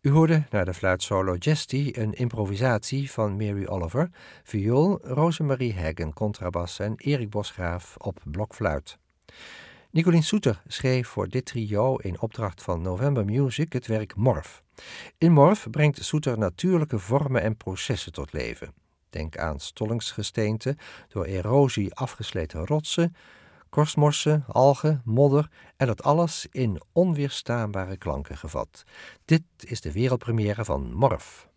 U hoorde naar de fluitsolo Jesty een improvisatie van Mary Oliver, viool, Rosemarie Hagen contrabas en Erik Bosgraaf op blokfluit. Nicolien Soeter schreef voor dit trio in opdracht van November Music het werk Morf. In Morf brengt Soeter natuurlijke vormen en processen tot leven. Denk aan stollingsgesteente, door erosie afgesleten rotsen, korstmorsen, algen, modder en dat alles in onweerstaanbare klanken gevat. Dit is de wereldpremière van Morf.